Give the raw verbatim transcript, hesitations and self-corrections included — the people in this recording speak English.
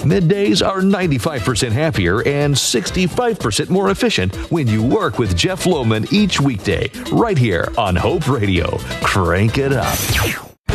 middays are ninety-five percent happier and sixty-five percent more efficient when you work with Jeff Lohman each weekday, right here on Hope Radio. Crank it up.